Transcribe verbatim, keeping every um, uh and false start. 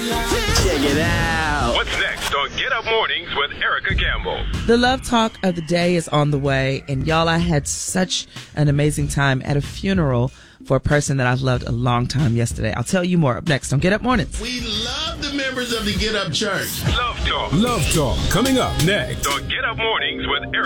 Check it out. What's next on Get Up Mornings with Erica Campbell? The Love Talk of the day is on the way. And y'all, I had such an amazing time at a funeral for a person that I've loved a long time yesterday. I'll tell you more up next on Get Up Mornings. We love the members of the Get Up Church. Love Talk. Love Talk coming up next on Get Up Mornings with Erica.